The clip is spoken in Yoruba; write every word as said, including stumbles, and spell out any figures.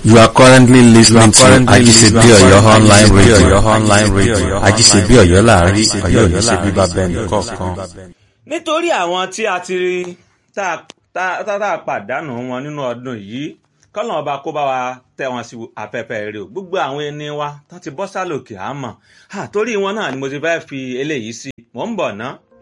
You are currently listening to currently Ajisebi listening to Oyo online Ajisebi radio. Oyo online radio. Ajisebi Oyo láàrin Ọ̀yọ́ ní ṣe bíbá bẹ́ẹ̀ni kọ̀ọ̀kan. nítorí àwọn tí a ti rí tá tá tá tá a pàdánù wọn nínú ọdún yìí kọ́lọ́n ọba kó bá wa tẹ́ wọn sí afẹ́fẹ́ rere o gbogbo àwọn ẹni wa tó ti bọ́ sálòkè àmọ́ torí wọn náà ni mo ti fẹ́ fi eléyìí sí mò ń bọ̀ ná